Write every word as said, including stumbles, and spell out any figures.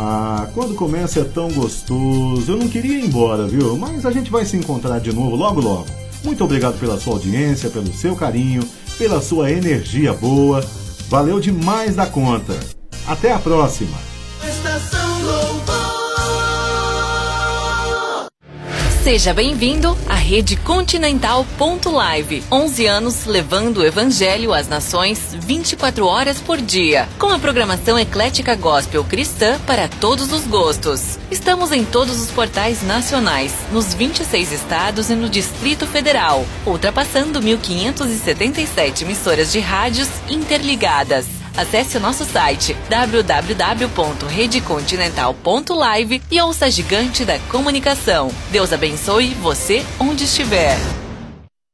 Ah, quando começa é tão gostoso. Eu não queria ir embora, viu? Mas a gente vai se encontrar de novo logo logo. Muito obrigado pela sua audiência, pelo seu carinho, pela sua energia boa. Valeu demais da conta. Até a próxima. Estação Louvor. Seja bem-vindo à Rede Continental ponto live. onze anos levando o Evangelho às nações vinte e quatro horas por dia. Com a programação eclética gospel cristã para todos os gostos. Estamos em todos os portais nacionais, nos vinte e seis estados e no Distrito Federal, ultrapassando mil quinhentas e setenta e sete emissoras de rádios interligadas. Acesse o nosso site w w w ponto rede continental ponto live e ouça a gigante da comunicação. Deus abençoe você onde estiver.